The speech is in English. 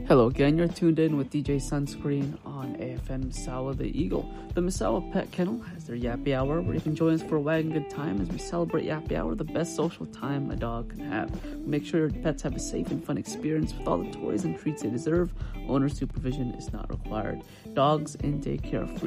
Hello again, you're tuned in with DJ Sunscreen on AFM Misawa the Eagle. The Misawa Pet Kennel has their Yappy Hour, where you can join us for a wagon good time as we celebrate Yappy Hour, the best social time a dog can have. Make sure your pets have a safe and fun experience with all the toys and treats they deserve. Owner supervision is not required. Dogs in daycare free.